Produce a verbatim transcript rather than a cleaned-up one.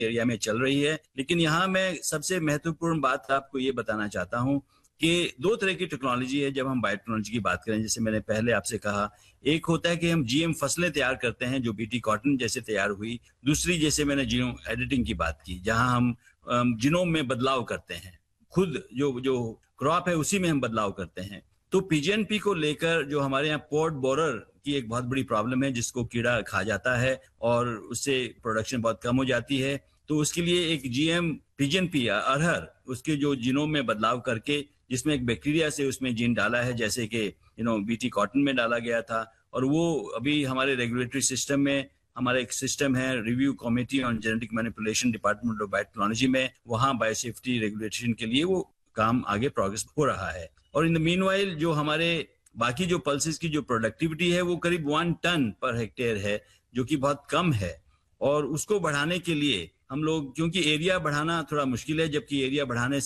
Area में चल रही है। लेकिन यहाँ मैं सबसे महत्वपूर्ण बात आपको ये बताना चाहता हूँ कि दो तरह की टेक्नोलॉजी है जब हम बायोटेक्नोलॉजी की बात करें। जैसे मैंने पहले आपसे कहा, एक होता है कि हम जीएम फसलें तैयार करते हैं जो बीटी कॉटन जैसे तैयार हुई। दूसरी, जैसे मैंने जीनोम एडिटिंग की बात की, जहां हम जीनोम में बदलाव करते हैं, खुद जो जो क्रॉप है उसी में हम बदलाव करते हैं। तो पीजीएनपी को लेकर जो हमारे यहाँ पॉड बोरर की एक बहुत बड़ी प्रॉब्लम है, जिसको कीड़ा खा जाता है और उससे प्रोडक्शन बहुत कम हो जाती है। तो उसके लिए एक जीएम पीजीएनपी अरहर, उसके जो जीनोम में बदलाव करके, जिसमें एक बैक्टीरिया से उसमें जीन डाला है, जैसे कि यू नो बीटी कॉटन में डाला गया था, और वो अभी हमारे रेगुलेटरी सिस्टम में, हमारा एक सिस्टम है review committee on genetic manipulation department of biotechnology में, वहाँ बायोसेफ्टी रेगुलेशन के लिए वो काम आगे प्रोग्रेस हो रहा है। और इन द मीनवाइल जो हमारे बाकी जो पल्सेस की जो प्रोडक्टिविटी है वो करीब वन टन पर हेक्टेयर है, जो कि बहुत कम है। और उसको बढ़ाने के लिए हम लोग, क्योंकि एरिया बढ़ाना थोड़ा मुश्किल है, जबकि एरिया बढ़ाने